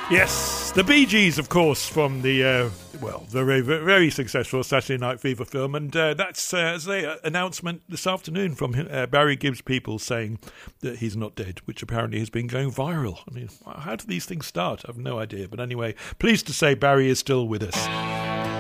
Yes, the Bee Gees, of course, from the very, very successful Saturday Night Fever film, and that's an announcement this afternoon from Barry Gibbs People saying that he's not dead, which apparently has been going viral. I mean, how do these things start? I have no idea, but anyway, pleased to say Barry is still with us.